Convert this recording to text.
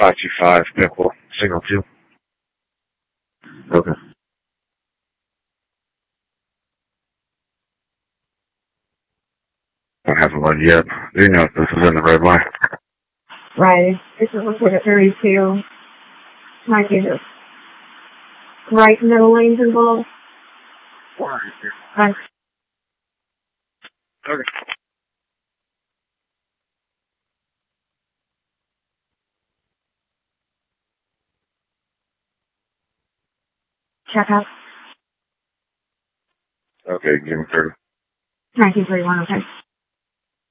525 Pickle, signal 2. Okay. I haven't one yet. Do you know if this is in the red line? Right. This is looking at 32. Might be the right middle lanes involved. Thanks. Okay. Check out. Okay, give me 30. 1931, okay.